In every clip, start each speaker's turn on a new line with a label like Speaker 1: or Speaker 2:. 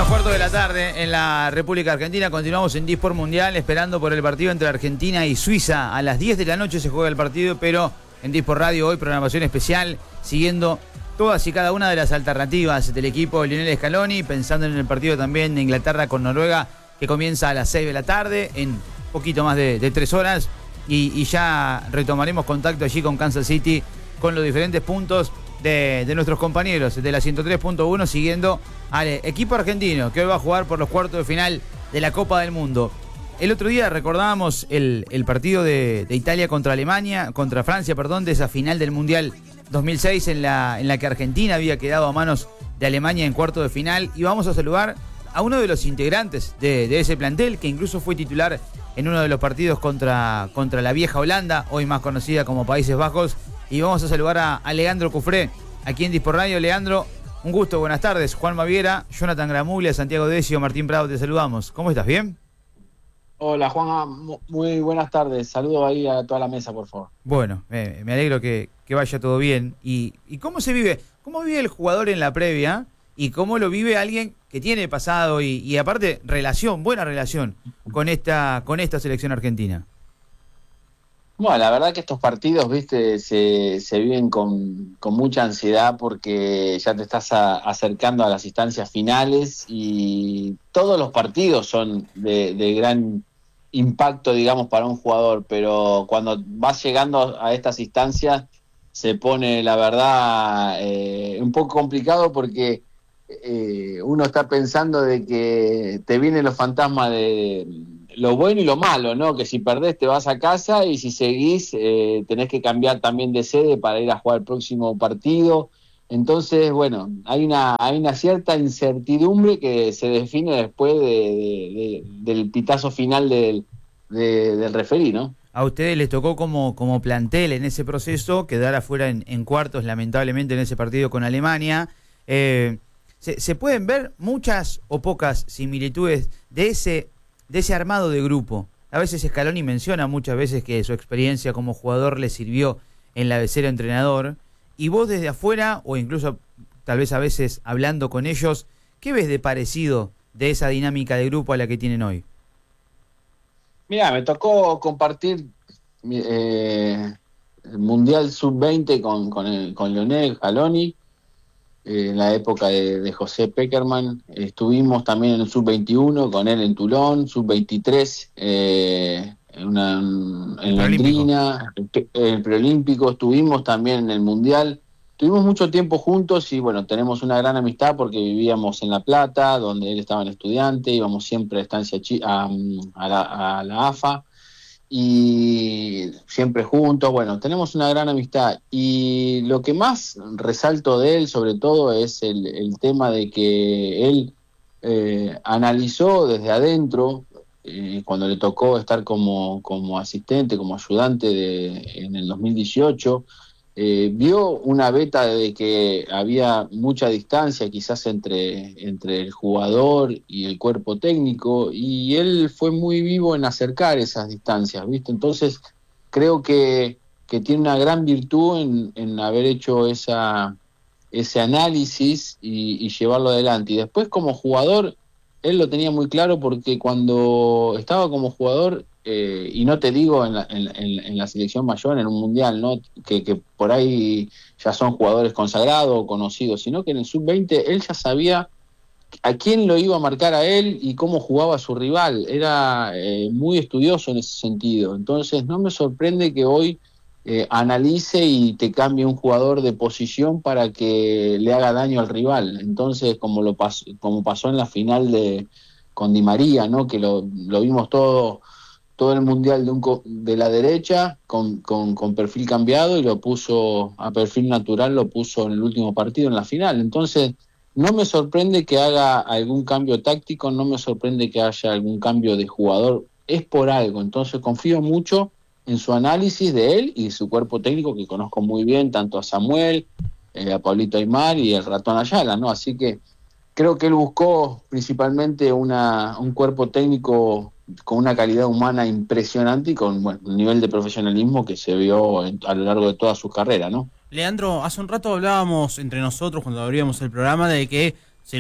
Speaker 1: 4 de la tarde en la República Argentina. Continuamos en Disport Mundial esperando por el partido entre Argentina y Suiza. A las 10 de la noche se juega el partido, pero en Disport Radio hoy programación especial siguiendo todas y cada una de las alternativas del equipo de Lionel Scaloni, pensando en el partido también de Inglaterra con Noruega, que comienza a las 6 de la tarde, en poquito más de 3 horas, y ya retomaremos contacto allí con Kansas City, con los diferentes puntos de nuestros compañeros de la 103.1, siguiendo al equipo argentino, que hoy va a jugar por los cuartos de final de la Copa del Mundo. El otro día recordábamos el partido de Italia contra Alemania, contra Francia, perdón, de esa final del Mundial 2006 en la que Argentina había quedado a manos de Alemania en cuarto de final, y vamos a saludar a uno de los integrantes de ese plantel, que incluso fue titular en uno de los partidos contra la vieja Holanda, hoy más conocida como Países Bajos, y vamos a saludar a Leandro Cufré, aquí en Disport Radio. Leandro, un gusto, buenas tardes. Juan Maviera, Jonathan Gramuglia, Santiago Decio, Martín Prado, te saludamos. ¿Cómo estás? ¿Bien?
Speaker 2: Hola Juan, muy buenas tardes. Saludo ahí a toda la mesa, por favor.
Speaker 1: Bueno, me alegro que vaya todo bien. ¿Y cómo se vive? ¿Cómo vive el jugador en la previa? ¿Y cómo lo vive alguien que tiene pasado y aparte buena relación con esta selección argentina?
Speaker 2: Bueno, la verdad que estos partidos, viste, se viven con mucha ansiedad, porque ya te estás acercando a las instancias finales, y todos los partidos son de gran impacto, digamos, para un jugador, pero cuando vas llegando a estas instancias se pone, la verdad, un poco complicado, porque uno está pensando de que te vienen los fantasmas de lo bueno y lo malo, ¿no? Que si perdés te vas a casa, y si seguís tenés que cambiar también de sede para ir a jugar el próximo partido. Entonces, bueno, hay una cierta incertidumbre que se define después del pitazo final del referí, ¿no?
Speaker 1: A ustedes les tocó como plantel en ese proceso quedar afuera en cuartos, lamentablemente, en ese partido con Alemania. ¿Se pueden ver muchas o pocas similitudes de ese armado de grupo? A veces Scaloni menciona muchas veces que su experiencia como jugador le sirvió en la de ser entrenador, y vos desde afuera, o incluso tal vez a veces hablando con ellos, ¿qué ves de parecido de esa dinámica de grupo a la que tienen hoy?
Speaker 2: Mira, me tocó compartir el Mundial Sub-20 con Lionel Scaloni, en la época de José Pekerman. Estuvimos también en el Sub-21 con él en Toulon, Sub-23 en Londrina, el preolímpico. Estuvimos también en el Mundial. Tuvimos mucho tiempo juntos, y bueno, tenemos una gran amistad porque vivíamos en La Plata, donde él estaba en Estudiante, íbamos siempre a Estancia a la AFA, y siempre juntos. Bueno, tenemos una gran amistad, y lo que más resalto de él sobre todo es el tema de que él analizó desde adentro, cuando le tocó estar como asistente, como ayudante en el 2018. Vio una beta de que había mucha distancia quizás entre el jugador y el cuerpo técnico, y él fue muy vivo en acercar esas distancias, ¿viste? Entonces creo que tiene una gran virtud en haber hecho ese análisis y llevarlo adelante. Y después, como jugador, él lo tenía muy claro, porque cuando estaba como jugador, y no te digo en la selección mayor, en un mundial, ¿no? Que por ahí ya son jugadores consagrados o conocidos, sino que en el sub-20 él ya sabía a quién lo iba a marcar a él y cómo jugaba su rival. Era muy estudioso en ese sentido. Entonces no me sorprende que hoy analice y te cambie un jugador de posición para que le haga daño al rival. Entonces, como pasó en la final con Di María, ¿no? Que lo vimos todo el mundial de la derecha con perfil cambiado, y lo puso a perfil natural, lo puso en el último partido, en la final. Entonces no me sorprende que haga algún cambio táctico, no me sorprende que haya algún cambio de jugador, es por algo. Entonces confío mucho en su análisis de él y su cuerpo técnico, que conozco muy bien, tanto a Samuel, a Pablito Aimar y el Ratón Ayala, ¿no? Así que creo que él buscó principalmente un cuerpo técnico con una calidad humana impresionante, y con un nivel de profesionalismo que se vio a lo largo de toda su carrera, ¿no?
Speaker 3: Leandro, hace un rato hablábamos entre nosotros cuando abríamos el programa de que se nos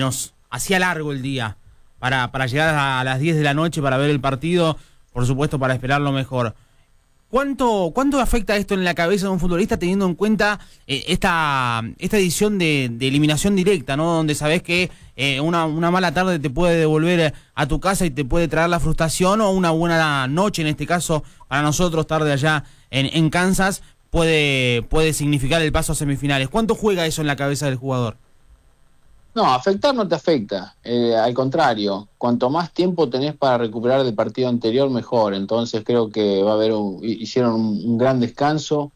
Speaker 3: hacía largo el día para llegar a las 10 de la noche para ver el partido, por supuesto para esperar lo mejor. ¿Cuánto afecta esto en la cabeza de un futbolista teniendo en cuenta esta edición de eliminación directa, ¿no? Donde sabés que una mala tarde te puede devolver a tu casa y te puede traer la frustración, o una buena noche, en este caso para nosotros, tarde allá en Kansas, puede significar el paso a semifinales. ¿Cuánto juega eso en la cabeza del jugador?
Speaker 2: No, afectar no te afecta, al contrario, cuanto más tiempo tenés para recuperar del partido anterior, mejor. Entonces creo que va a haber hicieron un gran descanso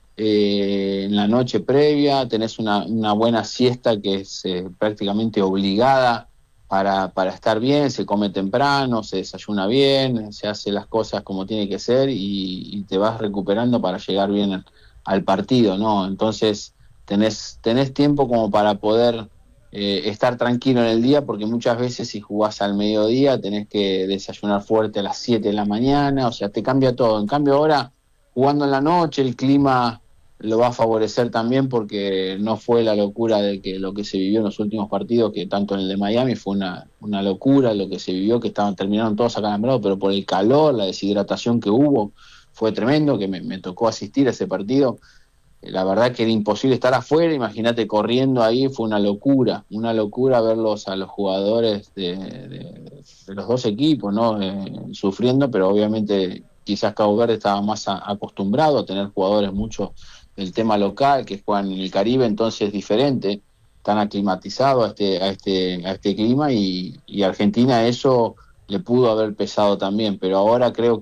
Speaker 2: en la noche previa, tenés una buena siesta que es prácticamente obligada para estar bien, se come temprano, se desayuna bien, se hace las cosas como tiene que ser y te vas recuperando para llegar bien al partido, ¿no? Entonces tenés tiempo como para poder estar tranquilo en el día, porque muchas veces si jugás al mediodía tenés que desayunar fuerte a las 7 de la mañana, o sea, te cambia todo. En cambio ahora, jugando en la noche, el clima lo va a favorecer también, porque no fue la locura de que lo que se vivió en los últimos partidos, que tanto en el de Miami fue una locura lo que se vivió, que terminaron todos acalambrados, pero por el calor, la deshidratación que hubo, fue tremendo, que me tocó asistir a ese partido. La verdad que era imposible estar afuera, imagínate corriendo ahí, fue una locura verlos a los jugadores de los dos equipos, ¿no? Sufriendo, pero obviamente quizás Cabo Verde estaba más acostumbrado a tener jugadores mucho del tema local, que juegan en el Caribe, entonces es diferente, están aclimatizados a este clima, y Argentina eso le pudo haber pesado también, pero ahora creo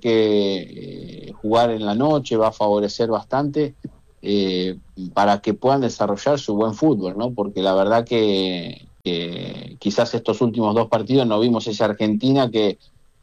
Speaker 2: que jugar en la noche va a favorecer bastante, para que puedan desarrollar su buen fútbol, ¿no? Porque la verdad que quizás estos últimos dos partidos no vimos esa Argentina que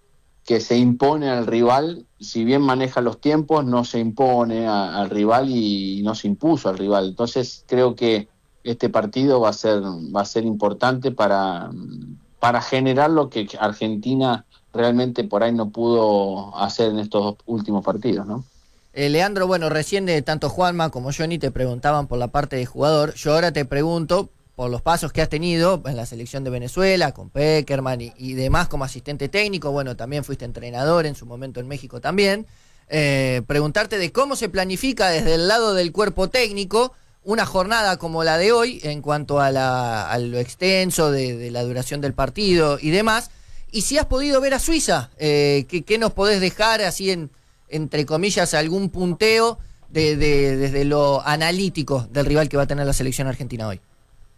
Speaker 2: se impone al rival, si bien maneja los tiempos, no se impone al rival y no se impuso al rival. Entonces creo que este partido va a ser importante para generar lo que Argentina realmente por ahí no pudo hacer en estos dos últimos partidos, ¿no?
Speaker 4: Leandro, bueno, recién tanto Juanma como Johnny te preguntaban por la parte de jugador. Yo ahora te pregunto por los pasos que has tenido en la selección de Venezuela, con Peckerman y demás como asistente técnico. Bueno, también fuiste entrenador en su momento en México también. Preguntarte de cómo se planifica desde el lado del cuerpo técnico una jornada como la de hoy, en cuanto a lo extenso de la duración del partido y demás. Y si has podido ver a Suiza, ¿qué nos podés dejar así entre comillas, algún punteo desde lo analítico del rival que va a tener la selección argentina hoy?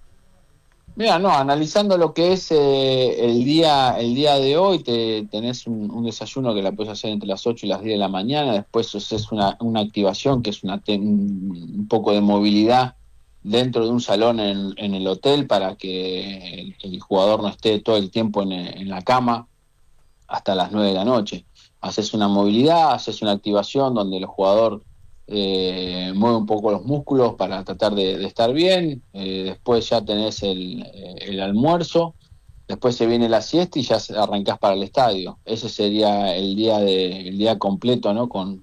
Speaker 2: Mira, no, analizando lo que es el día de hoy, tenés un desayuno que la puedes hacer entre las 8 y las 10 de la mañana, después es una activación que es un poco de movilidad dentro de un salón en el hotel, para que el jugador no esté todo el tiempo en la cama hasta las 9 de la noche. Haces una movilidad, haces una activación donde el jugador mueve un poco los músculos para tratar de estar bien, después ya tenés el almuerzo, después se viene la siesta y ya arrancás para el estadio. Ese sería el día completo, ¿no? Con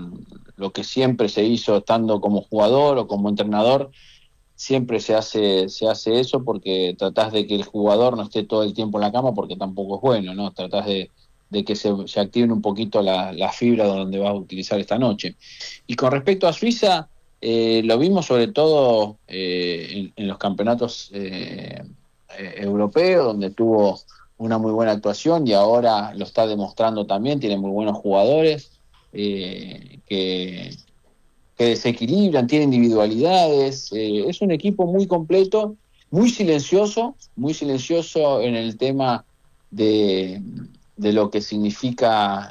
Speaker 2: lo que siempre se hizo estando como jugador o como entrenador. Siempre se hace eso, porque tratás de que el jugador no esté todo el tiempo en la cama, porque tampoco es bueno, ¿no? Tratás de que se activen un poquito la fibra donde vas a utilizar esta noche. Y con respecto a Suiza, lo vimos sobre todo en los campeonatos europeos, donde tuvo una muy buena actuación, y ahora lo está demostrando también, tiene muy buenos jugadores que desequilibran, tiene individualidades, es un equipo muy completo, muy silencioso en el tema de lo que significa,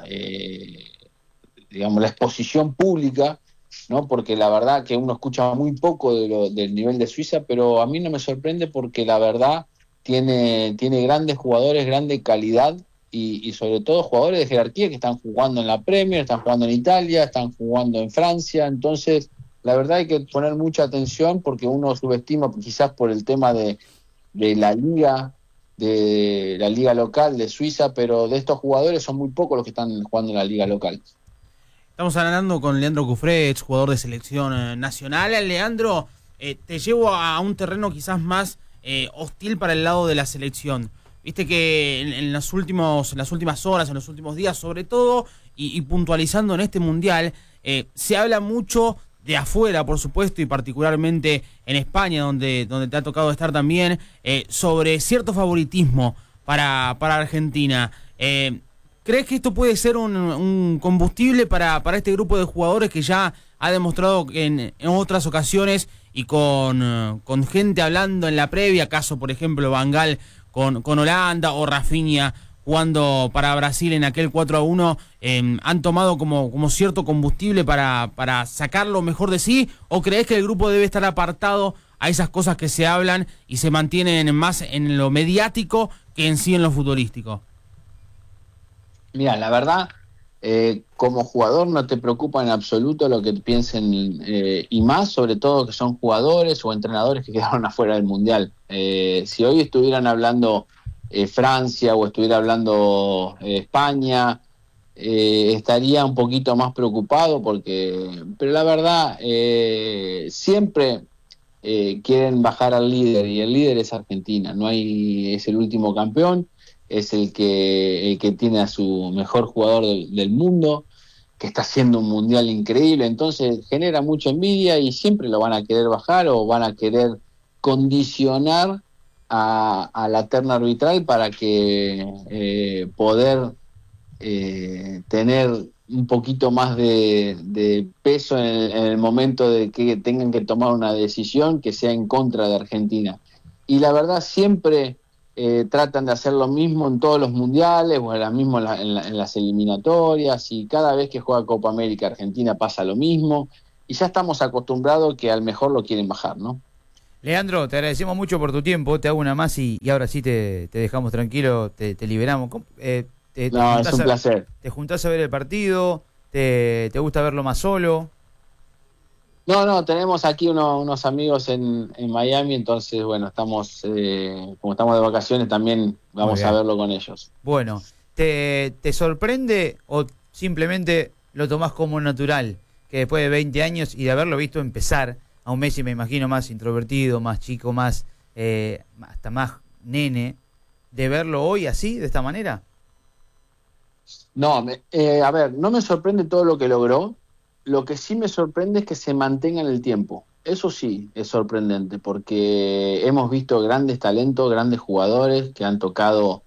Speaker 2: digamos, la exposición pública, ¿no? Porque la verdad que uno escucha muy poco del nivel de Suiza, pero a mí no me sorprende, porque la verdad tiene grandes jugadores, grande calidad, y sobre todo jugadores de jerarquía que están jugando en la Premier, están jugando en Italia, están jugando en Francia. Entonces la verdad hay que poner mucha atención, porque uno subestima quizás por el tema de la liga local de Suiza, pero de estos jugadores son muy pocos los que están jugando en la liga local.
Speaker 3: Estamos hablando con Leandro Cufré, ex jugador de selección nacional. Leandro, te llevo a un terreno quizás más hostil para el lado de la selección. Viste que en las últimas horas, en los últimos días sobre todo, y puntualizando en este Mundial, se habla mucho de afuera, por supuesto, y particularmente en España, donde te ha tocado estar también, sobre cierto favoritismo para Argentina. ¿Crees que esto puede ser un combustible para este grupo de jugadores que ya ha demostrado en otras ocasiones y con gente hablando en la previa, caso por ejemplo Van Gaal con Holanda o Rafinha jugando para Brasil en aquel 4-1, han tomado como cierto combustible para sacar lo mejor de sí? ¿O crees que el grupo debe estar apartado a esas cosas que se hablan y se mantienen más en lo mediático que en sí en lo futbolístico?
Speaker 2: Mira, la verdad, como jugador no te preocupa en absoluto lo que piensen, y más sobre todo que son jugadores o entrenadores que quedaron afuera del Mundial. Si hoy estuvieran hablando Francia o estuviera hablando España, estaría un poquito más preocupado pero la verdad, siempre quieren bajar al líder, y el líder es Argentina. Es el último campeón, es el que tiene a su mejor jugador del mundo, que está haciendo un mundial increíble. Entonces genera mucha envidia y siempre lo van a querer bajar o van a querer condicionar a la terna arbitral para que poder tener un poquito más de peso en el momento de que tengan que tomar una decisión que sea en contra de Argentina. Y la verdad siempre tratan de hacer lo mismo en todos los mundiales o lo mismo en las eliminatorias, y cada vez que juega Copa América Argentina pasa lo mismo, y ya estamos acostumbrados que al mejor lo quieren bajar, ¿no?
Speaker 1: Leandro, te agradecemos mucho por tu tiempo, te hago una más y ahora sí te dejamos tranquilo, te liberamos.
Speaker 2: No, es un placer.
Speaker 1: ¿Te juntás a ver el partido? ¿Te gusta verlo más solo?
Speaker 2: No, tenemos aquí unos amigos en Miami, entonces, bueno, como estamos de vacaciones, también vamos a verlo con ellos.
Speaker 1: Bueno, ¿te sorprende o simplemente lo tomás como natural? Que después de 20 años y de haberlo visto empezar a un Messi, me imagino, más introvertido, más chico, más hasta más nene, de verlo hoy así, de esta manera.
Speaker 2: No, a ver, no me sorprende todo lo que logró. Lo que sí me sorprende es que se mantenga en el tiempo. Eso sí es sorprendente, porque hemos visto grandes talentos, grandes jugadores que han tocado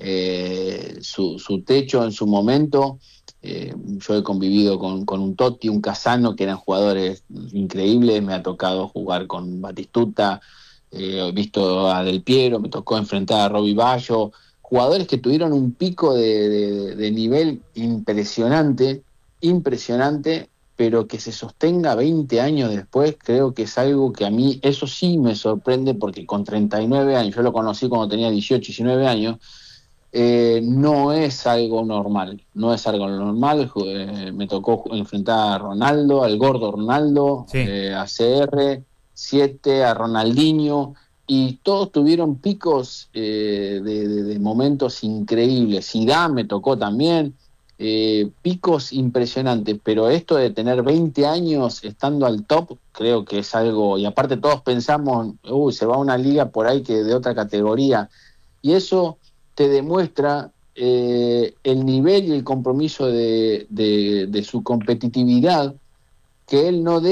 Speaker 2: su techo en su momento. Yo he convivido con un Totti, un Casano, que eran jugadores increíbles. Me ha tocado jugar con Batistuta, he visto a Del Piero, me tocó enfrentar a Robbie Baggio, jugadores que tuvieron un pico de nivel impresionante, pero que se sostenga 20 años después, creo que es algo que a mí, eso sí me sorprende, porque con 39 años, yo lo conocí cuando tenía 18, 19 años, no es algo normal, me tocó enfrentar a Ronaldo, al gordo Ronaldo,
Speaker 1: sí.
Speaker 2: A CR7, a Ronaldinho, y todos tuvieron picos de momentos increíbles. Zidane me tocó también, picos impresionantes, pero esto de tener 20 años estando al top, creo que es algo, y aparte todos pensamos, se va a una liga por ahí que de otra categoría, y eso te demuestra el nivel y el compromiso de su competitividad, que él no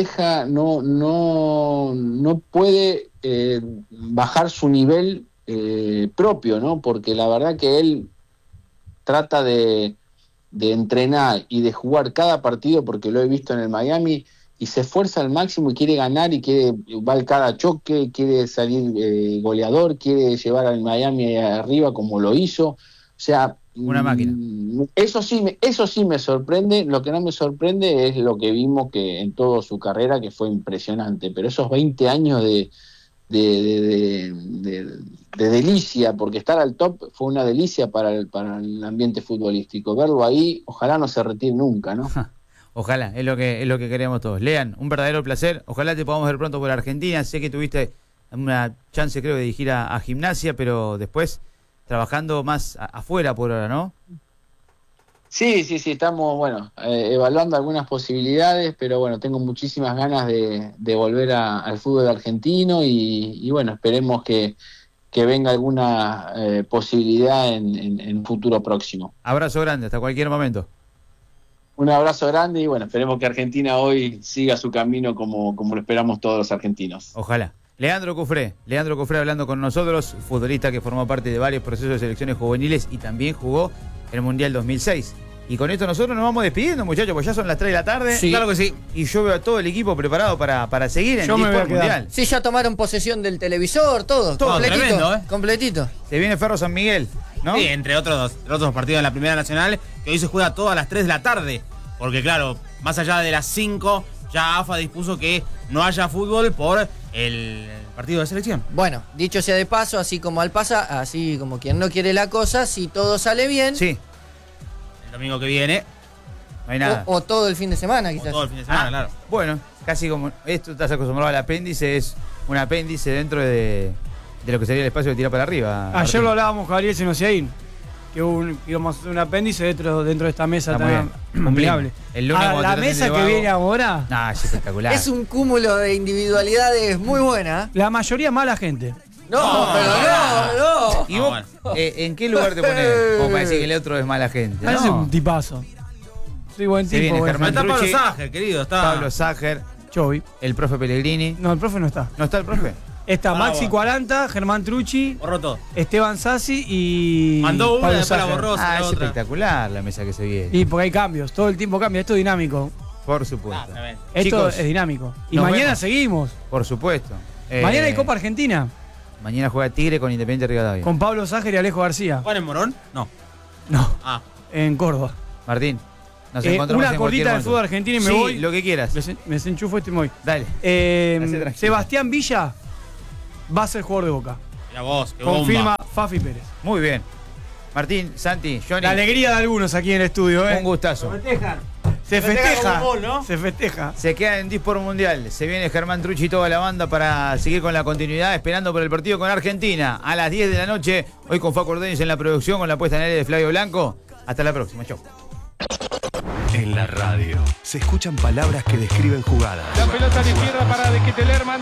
Speaker 2: puede bajar su nivel propio, ¿no? Porque la verdad que él trata de entrenar y de jugar cada partido, porque lo he visto en el Miami, y se esfuerza al máximo y quiere ganar y va al cada choque, quiere salir goleador, quiere llevar al Miami arriba como lo hizo. O sea,
Speaker 1: una máquina.
Speaker 2: Eso sí me sorprende. Lo que no me sorprende es lo que vimos que en toda su carrera, que fue impresionante, pero esos 20 años de delicia, porque estar al top fue una delicia para el ambiente futbolístico. Verlo ahí, ojalá no se retire nunca, ¿no?
Speaker 1: Ojalá, es lo que queremos todos. Lean, un verdadero placer. Ojalá te podamos ver pronto por Argentina. Sé que tuviste una chance, creo, de dirigir a Gimnasia, pero después trabajando más afuera por ahora, ¿no?
Speaker 2: Sí, estamos, bueno, evaluando algunas posibilidades, pero bueno, tengo muchísimas ganas de volver al fútbol argentino y bueno, esperemos que venga alguna posibilidad en un futuro próximo.
Speaker 1: Abrazo grande, hasta cualquier momento.
Speaker 2: Un abrazo grande y bueno, esperemos que Argentina hoy siga su camino como lo esperamos todos los argentinos.
Speaker 1: Ojalá. Leandro Cufré hablando con nosotros, futbolista que formó parte de varios procesos de selecciones juveniles y también jugó el Mundial 2006. Y con esto nosotros nos vamos despidiendo, muchachos, pues ya son las 3 de la tarde.
Speaker 3: Sí. Claro que sí.
Speaker 1: Y yo veo a todo el equipo preparado para seguir en
Speaker 5: Yo me voy a
Speaker 1: Dispor
Speaker 5: quedar.
Speaker 1: Mundial.
Speaker 4: Sí, ya tomaron posesión del televisor, todo.
Speaker 3: Todo
Speaker 4: Completito.
Speaker 3: tremendo,
Speaker 4: Completito.
Speaker 1: Se viene Ferro San Miguel, ¿no?
Speaker 3: Sí, entre otros partidos de la Primera Nacional, que hoy se juega todas las 3 de la tarde. Porque claro, más allá de las 5, ya AFA dispuso que no haya fútbol por el partido de selección.
Speaker 4: Bueno, dicho sea de paso, así como así como quien no quiere la cosa, si todo sale bien,
Speaker 1: Sí,
Speaker 3: El domingo que viene,
Speaker 1: no hay nada.
Speaker 4: o todo el fin de semana
Speaker 3: o
Speaker 4: quizás.
Speaker 3: todo el fin de semana, claro.
Speaker 1: Bueno, casi como esto estás acostumbrado al apéndice, es un apéndice dentro de lo que sería el espacio de tirar para arriba.
Speaker 5: Ayer
Speaker 1: Martín.
Speaker 5: lo hablábamos con Gabriel Senosiaín, que íbamos a hacer un apéndice dentro de esta mesa
Speaker 1: Está muy
Speaker 5: tan
Speaker 1: bien.
Speaker 5: ampliable.
Speaker 1: El lunes cuando
Speaker 5: La
Speaker 1: te
Speaker 5: mesa
Speaker 1: traten de
Speaker 5: que
Speaker 1: vago.
Speaker 5: viene ahora,
Speaker 1: Ah, es espectacular.
Speaker 4: Es un cúmulo de individualidades muy buena.
Speaker 5: la mayoría mala gente.
Speaker 4: No,
Speaker 3: No,
Speaker 4: pero no.
Speaker 1: ¿Y vos
Speaker 3: bueno.
Speaker 1: en qué lugar te pones? Como para decir que el otro es mala gente.
Speaker 5: Es
Speaker 1: No.
Speaker 5: un tipazo. Soy buen
Speaker 1: Se
Speaker 5: tipo.
Speaker 1: viene
Speaker 5: buen
Speaker 1: Germán
Speaker 5: gente.
Speaker 3: Está Pablo
Speaker 1: Trucci,
Speaker 3: Sager, querido, está.
Speaker 1: Pablo Sager,
Speaker 5: Chovy.
Speaker 1: el profe Pellegrini.
Speaker 5: No, el profe no está.
Speaker 1: ¿No está el profe?
Speaker 5: Está
Speaker 3: Ah,
Speaker 5: Maxi
Speaker 3: bueno.
Speaker 5: 40, Germán Trucci,
Speaker 3: Borró todo.
Speaker 5: Esteban Sassi y.
Speaker 3: Mandó una,
Speaker 5: Pablo
Speaker 3: después la
Speaker 5: Sager.
Speaker 3: borró.
Speaker 1: Ah,
Speaker 3: la
Speaker 1: es
Speaker 3: otra.
Speaker 1: espectacular la mesa que se viene.
Speaker 5: Y porque hay cambios, todo el tiempo cambia, esto es dinámico.
Speaker 1: Por
Speaker 3: Ah,
Speaker 1: supuesto.
Speaker 3: está bien.
Speaker 5: Esto
Speaker 1: Chicos,
Speaker 5: es dinámico. Y
Speaker 1: nos
Speaker 5: mañana
Speaker 1: vemos.
Speaker 5: seguimos.
Speaker 1: Por supuesto.
Speaker 5: Mañana hay Copa Argentina
Speaker 1: Mañana juega Tigre con Independiente Rivadavia.
Speaker 5: con Pablo Sager y Alejo García.
Speaker 3: ¿Juan en Morón? No.
Speaker 5: No,
Speaker 3: Ah,
Speaker 5: en Córdoba.
Speaker 1: Martín, nos encontramos
Speaker 5: Una
Speaker 1: en cualquier
Speaker 5: cortita del
Speaker 1: momento.
Speaker 5: fútbol argentino y me
Speaker 1: Sí,
Speaker 5: voy.
Speaker 1: lo que quieras.
Speaker 5: Me desenchufo esto y me voy.
Speaker 1: Dale. Hacé tranquilo.
Speaker 5: Sebastián Villa va a ser jugador de Boca.
Speaker 3: mira vos, qué bomba.
Speaker 5: Confirma Fafi Pérez.
Speaker 1: Muy bien. Martín, Santi, Johnny,
Speaker 5: La alegría de algunos aquí en el estudio, ¿eh?
Speaker 1: un gustazo.
Speaker 5: Se festeja.
Speaker 3: como un gol, ¿no?
Speaker 5: Se festeja.
Speaker 1: Se queda en Dispor Mundial. Se viene Germán Trucci y toda la banda para seguir con la continuidad, esperando por el partido con Argentina a las 10 de la noche. Hoy con Facu Ordóñez en la producción, con la puesta en aire de Flavio Blanco. Hasta la próxima. Chau.
Speaker 6: En la radio se escuchan palabras que describen jugadas.
Speaker 7: La pelota de izquierda para De Ketelerman.